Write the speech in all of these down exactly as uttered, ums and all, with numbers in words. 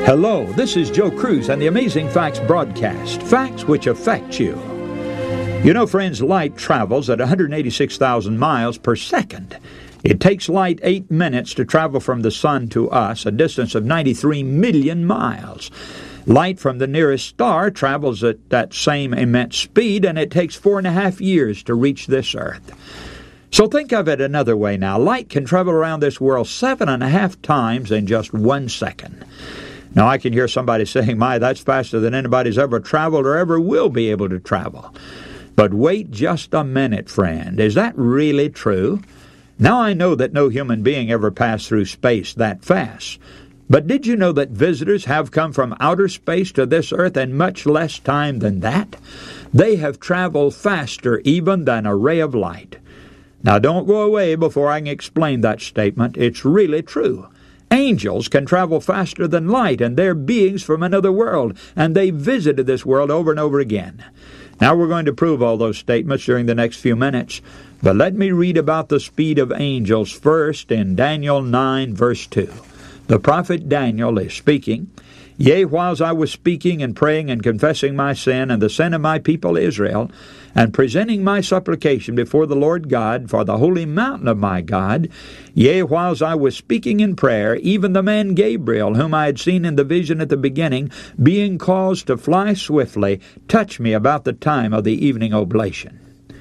Hello, this is Joe Cruz and the Amazing Facts broadcast, facts which affect you. You know, friends, light travels at one hundred eighty-six thousand miles per second. It takes light eight minutes to travel from the sun to us, a distance of ninety-three million miles. Light from the nearest star travels at that same immense speed, and it takes four and a half years to reach this earth. So think of it another way now. Light can travel around this world seven and a half times in just one second. Now, I can hear somebody saying, my, that's faster than anybody's ever traveled or ever will be able to travel. But wait just a minute, friend. Is that really true? Now, I know that no human being ever passed through space that fast. But did you know that visitors have come from outer space to this earth in much less time than that? They have traveled faster even than a ray of light. Now, don't go away before I can explain that statement. It's really true. Angels can travel faster than light, and they're beings from another world, and they visited this world over and over again. Now we're going to prove all those statements during the next few minutes, but let me read about the speed of angels first in Daniel nine, verse two. The prophet Daniel is speaking, Yea, whiles I was speaking and praying and confessing my sin and the sin of my people Israel, and presenting my supplication before the Lord God for the holy mountain of my God, yea, whiles I was speaking in prayer, even the man Gabriel, whom I had seen in the vision at the beginning, being caused to fly swiftly, touched me about the time of the evening oblation.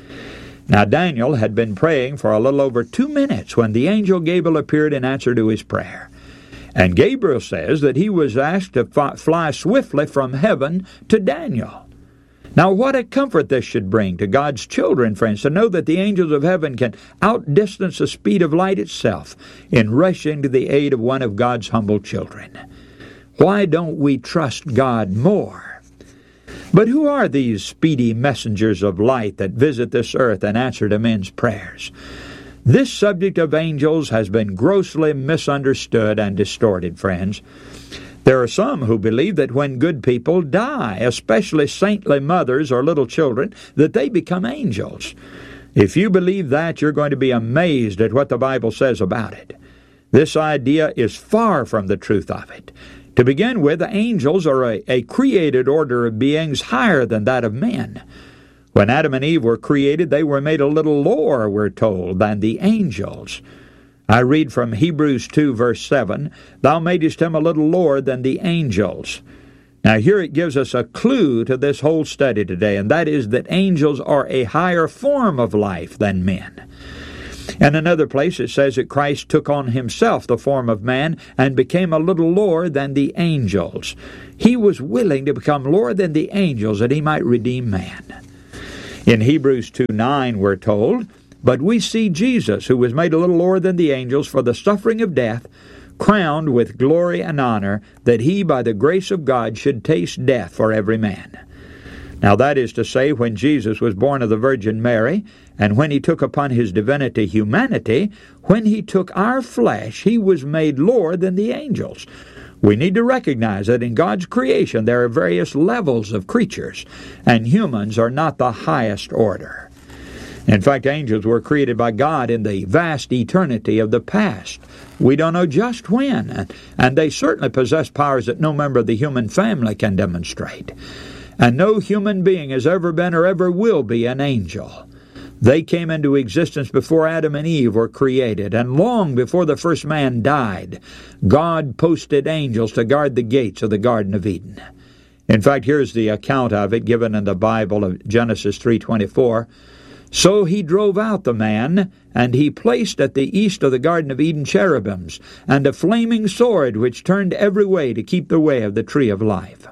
Now Daniel had been praying for a little over two minutes when the angel Gabriel appeared in answer to his prayer. And Gabriel says that he was asked to fly swiftly from heaven to Daniel. Now, what a comfort this should bring to God's children, friends, to know that the angels of heaven can outdistance the speed of light itself in rushing to the aid of one of God's humble children. Why don't we trust God more? But who are these speedy messengers of light that visit this earth and answer to men's prayers? This subject of angels has been grossly misunderstood and distorted, friends. There are some who believe that when good people die, especially saintly mothers or little children, that they become angels. If you believe that, you're going to be amazed at what the Bible says about it. This idea is far from the truth of it. To begin with, angels are a, a created order of beings higher than that of men. When Adam and Eve were created, they were made a little lower, we're told, than the angels. I read from Hebrews two, verse seven, Thou madest him a little lower than the angels. Now here it gives us a clue to this whole study today, and that is that angels are a higher form of life than men. In another place it says that Christ took on himself the form of man and became a little lower than the angels. He was willing to become lower than the angels that he might redeem man. In Hebrews two nine we're told, But we see Jesus, who was made a little lower than the angels for the suffering of death, crowned with glory and honor, that he by the grace of God should taste death for every man. Now that is to say, when Jesus was born of the Virgin Mary, and when he took upon his divinity humanity, when he took our flesh, he was made lower than the angels. We need to recognize that in God's creation there are various levels of creatures, and humans are not the highest order. In fact, angels were created by God in the vast eternity of the past. We don't know just when, and they certainly possess powers that no member of the human family can demonstrate. And no human being has ever been or ever will be an angel. They came into existence before Adam and Eve were created, and long before the first man died, God posted angels to guard the gates of the Garden of Eden. In fact, here's the account of it given in the Bible of Genesis three twenty-four. So he drove out the man, and he placed at the east of the Garden of Eden cherubims, and a flaming sword which turned every way to keep the way of the tree of life.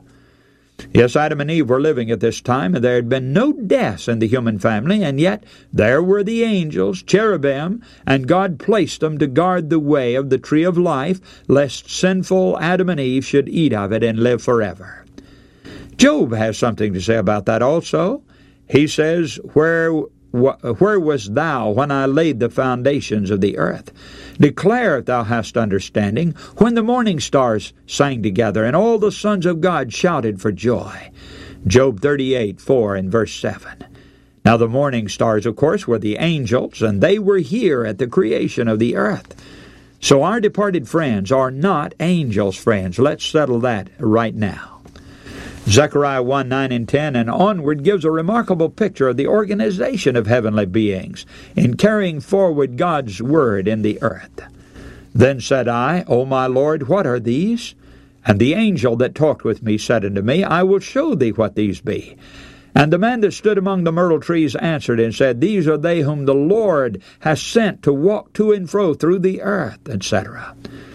Yes, Adam and Eve were living at this time, and there had been no deaths in the human family, and yet there were the angels, cherubim, and God placed them to guard the way of the tree of life, lest sinful Adam and Eve should eat of it and live forever. Job has something to say about that also. He says, Where Where wast thou when I laid the foundations of the earth? Declare if thou hast understanding, when the morning stars sang together, and all the sons of God shouted for joy. Job thirty-eight, four and verse seven. Now the morning stars, of course, were the angels, and they were here at the creation of the earth. So our departed friends are not angels, friends. Let's settle that right now. Zechariah one, nine and ten and onward gives a remarkable picture of the organization of heavenly beings in carrying forward God's word in the earth. Then said I, O my Lord, what are these? And the angel that talked with me said unto me, I will show thee what these be. And the man that stood among the myrtle trees answered and said, These are they whom the Lord has sent to walk to and fro through the earth, et cetera.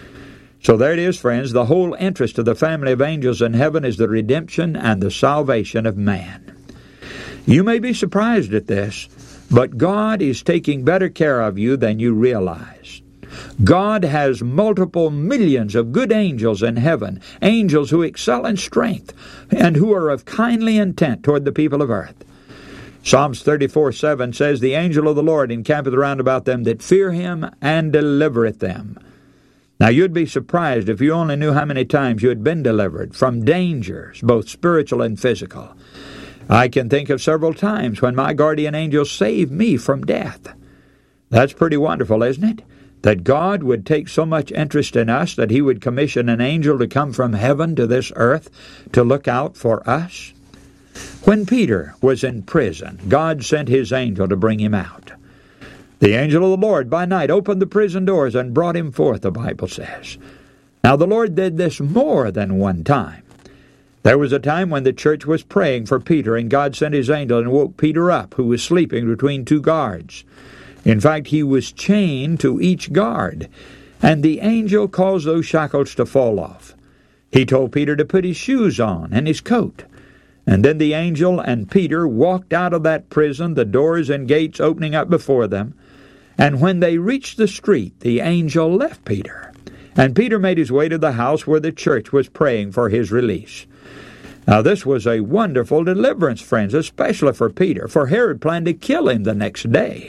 So there it is, friends. The whole interest of the family of angels in heaven is the redemption and the salvation of man. You may be surprised at this, but God is taking better care of you than you realize. God has multiple millions of good angels in heaven, angels who excel in strength and who are of kindly intent toward the people of earth. Psalms thirty-four, seven says, The angel of the Lord encampeth round about them that fear him and delivereth them. Now you'd be surprised if you only knew how many times you had been delivered from dangers, both spiritual and physical. I can think of several times when my guardian angel saved me from death. That's pretty wonderful, isn't it? That God would take so much interest in us that he would commission an angel to come from heaven to this earth to look out for us. When Peter was in prison, God sent his angel to bring him out. The angel of the Lord by night opened the prison doors and brought him forth, the Bible says. Now the Lord did this more than one time. There was a time when the church was praying for Peter, and God sent his angel and woke Peter up, who was sleeping between two guards. In fact, he was chained to each guard, and the angel caused those shackles to fall off. He told Peter to put his shoes on and his coat. And then the angel and Peter walked out of that prison, the doors and gates opening up before them. And when they reached the street, the angel left Peter. And Peter made his way to the house where the church was praying for his release. Now this was a wonderful deliverance, friends, especially for Peter, for Herod planned to kill him the next day.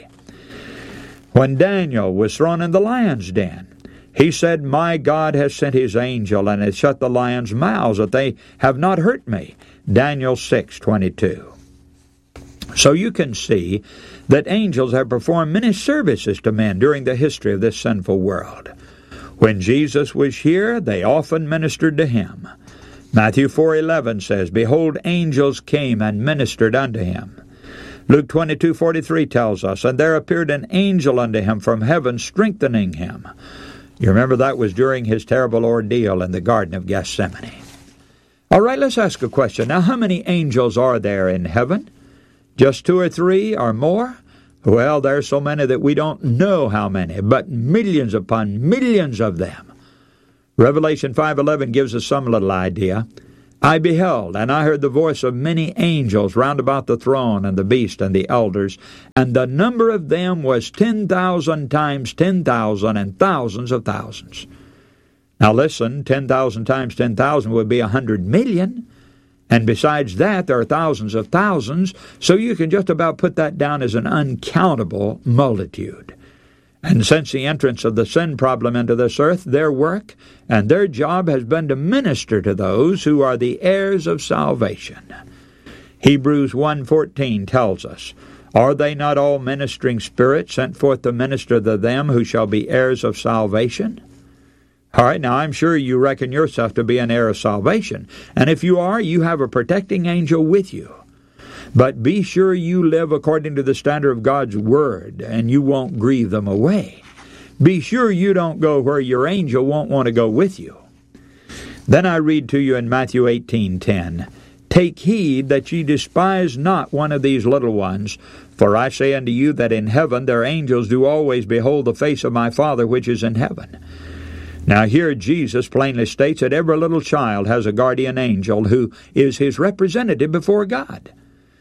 When Daniel was thrown in the lion's den, he said, My God has sent his angel and has shut the lions' mouths, that they have not hurt me. Daniel six twenty-two. So you can see that angels have performed many services to men during the history of this sinful world. When Jesus was here, they often ministered to him. Matthew four eleven says, Behold, angels came and ministered unto him. Luke twenty-two forty-three tells us, And there appeared an angel unto him from heaven, strengthening him. You remember that was during his terrible ordeal in the Garden of Gethsemane. All right, let's ask a question. Now, how many angels are there in heaven? Just two or three or more? Well, there's so many that we don't know how many, but millions upon millions of them. Revelation five eleven gives us some little idea. I beheld, and I heard the voice of many angels round about the throne and the beast and the elders, and the number of them was ten thousand times ten thousand and thousands of thousands. Now listen, ten thousand times ten thousand would be a hundred million, and besides that there are thousands of thousands, so you can just about put that down as an uncountable multitude. And since the entrance of the sin problem into this earth, their work and their job has been to minister to those who are the heirs of salvation. Hebrews one fourteen tells us, Are they not all ministering spirits sent forth to minister to them who shall be heirs of salvation? All right, now I'm sure you reckon yourself to be an heir of salvation. And if you are, you have a protecting angel with you. But be sure you live according to the standard of God's Word, and you won't grieve them away. Be sure you don't go where your angel won't want to go with you. Then I read to you in Matthew eighteen ten, Take heed that ye despise not one of these little ones, for I say unto you that in heaven their angels do always behold the face of my Father which is in heaven. Now here Jesus plainly states that every little child has a guardian angel who is his representative before God.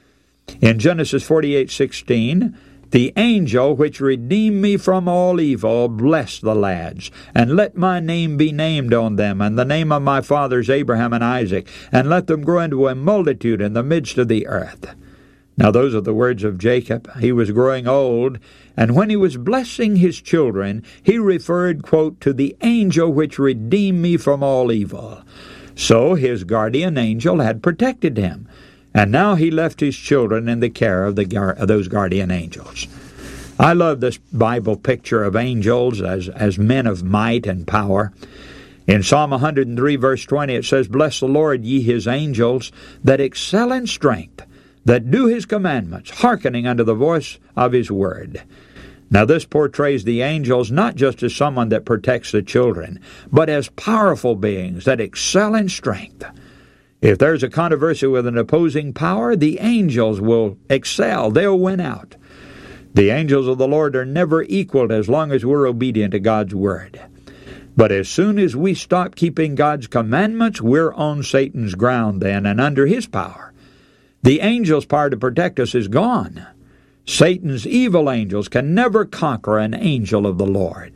In Genesis forty-eight sixteen, The angel which redeemed me from all evil, bless the lads, and let my name be named on them, and the name of my fathers Abraham and Isaac, and let them grow into a multitude in the midst of the earth. Now those are the words of Jacob. He was growing old, and when he was blessing his children, he referred, quote, to the angel which redeemed me from all evil. So his guardian angel had protected him. And now he left his children in the care of, the, of those guardian angels. I love this Bible picture of angels as, as men of might and power. In Psalm one hundred three, verse twenty, it says, "Bless the Lord, ye his angels, that excel in strength, that do his commandments, hearkening unto the voice of his word." Now this portrays the angels not just as someone that protects the children, but as powerful beings that excel in strength. If there's a controversy with an opposing power, the angels will excel. They'll win out. The angels of the Lord are never equaled as long as we're obedient to God's word. But as soon as we stop keeping God's commandments, we're on Satan's ground then and under his power. The angels' power to protect us is gone. Satan's evil angels can never conquer an angel of the Lord.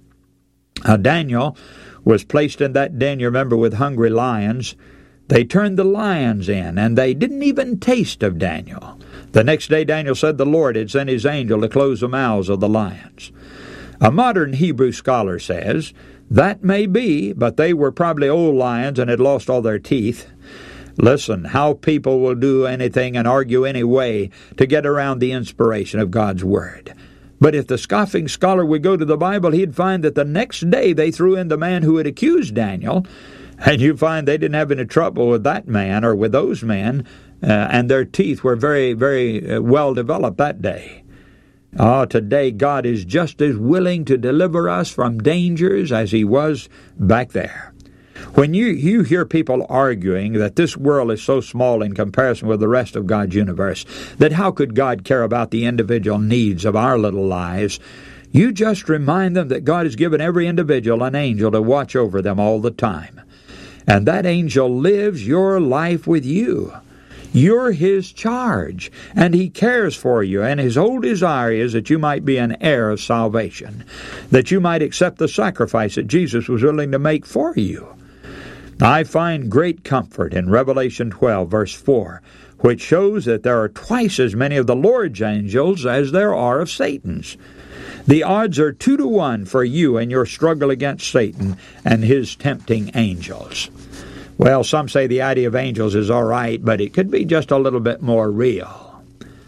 Now, Daniel was placed in that den, you remember, with hungry lions. They turned the lions in, and they didn't even taste of Daniel. The next day Daniel said the Lord had sent his angel to close the mouths of the lions. A modern Hebrew scholar says, that may be, but they were probably old lions and had lost all their teeth. Listen, how people will do anything and argue any way to get around the inspiration of God's Word. But if the scoffing scholar would go to the Bible, he'd find that the next day they threw in the man who had accused Daniel, and you find they didn't have any trouble with that man or with those men, uh, and their teeth were very, very uh, well developed that day. Oh, today God is just as willing to deliver us from dangers as he was back there. When you, you hear people arguing that this world is so small in comparison with the rest of God's universe, that how could God care about the individual needs of our little lives, you just remind them that God has given every individual an angel to watch over them all the time. And that angel lives your life with you. You're his charge, and he cares for you, and his whole desire is that you might be an heir of salvation, that you might accept the sacrifice that Jesus was willing to make for you. I find great comfort in Revelation twelve, verse four, which shows that there are twice as many of the Lord's angels as there are of Satan's. The odds are two to one for you in your struggle against Satan and his tempting angels. Well, some say the idea of angels is all right, but it could be just a little bit more real.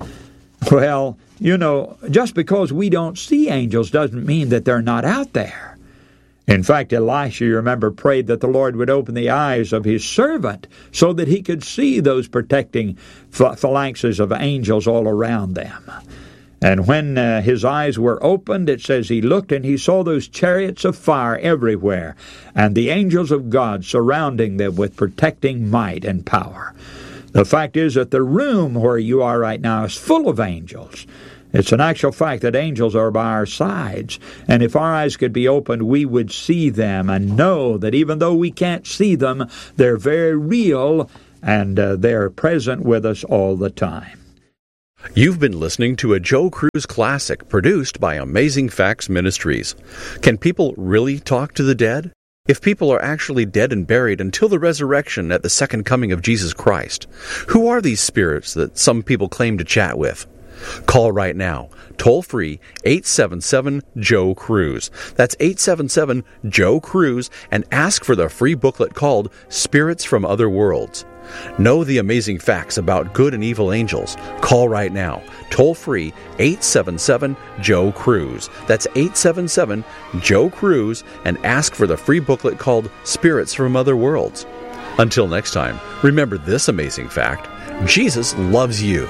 Well, you know, just because we don't see angels doesn't mean that they're not out there. In fact, Elisha, you remember, prayed that the Lord would open the eyes of his servant so that he could see those protecting phalanxes of angels all around them. And when uh, his eyes were opened, it says he looked and he saw those chariots of fire everywhere, and the angels of God surrounding them with protecting might and power. The fact is that the room where you are right now is full of angels. It's an actual fact that angels are by our sides, and if our eyes could be opened, we would see them and know that even though we can't see them, they're very real, and uh, they're present with us all the time. You've been listening to a Joe Cruz classic produced by Amazing Facts Ministries. Can people really talk to the dead? If people are actually dead and buried until the resurrection at the second coming of Jesus Christ, who are these spirits that some people claim to chat with? Call right now, toll-free, eight seven seven, Joe Cruz. That's eight seven seven, Joe Cruz, and ask for the free booklet called Spirits from Other Worlds. Know the amazing facts about good and evil angels. Call right now, toll-free, eight seven seven, Joe Cruz. That's eight seven seven, Joe Cruz, and ask for the free booklet called Spirits from Other Worlds. Until next time, remember this amazing fact: Jesus loves you.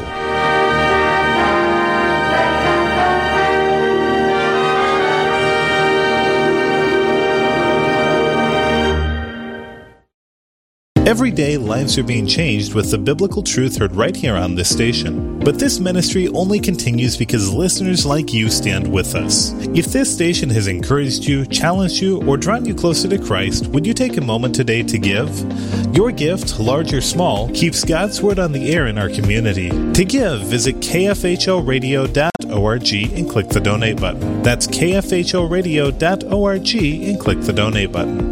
Every day, lives are being changed with the biblical truth heard right here on this station. But this ministry only continues because listeners like you stand with us. If this station has encouraged you, challenged you, or drawn you closer to Christ, would you take a moment today to give? Your gift, large or small, keeps God's Word on the air in our community. To give, visit k f h o radio dot org and click the donate button. That's k f h o radio dot org and click the donate button.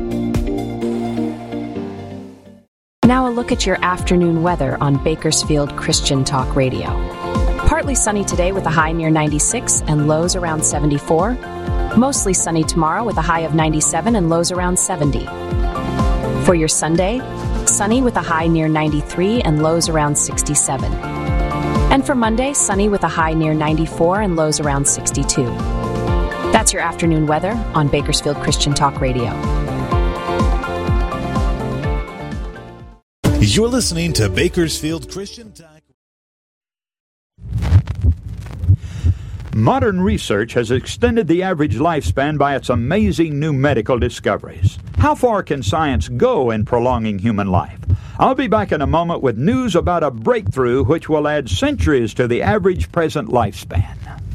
Now a look at your afternoon weather on Bakersfield Christian Talk Radio. Partly sunny today with a high near ninety-six and lows around seventy-four. Mostly sunny tomorrow with a high of ninety-seven and lows around seventy. For your Sunday, sunny with a high near ninety-three and lows around sixty-seven. And for Monday, sunny with a high near ninety-four and lows around sixty-two. That's your afternoon weather on Bakersfield Christian Talk Radio. You're listening to Bakersfield Christian Talk. Modern research has extended the average lifespan by its amazing new medical discoveries. How far can science go in prolonging human life? I'll be back in a moment with news about a breakthrough which will add centuries to the average present lifespan.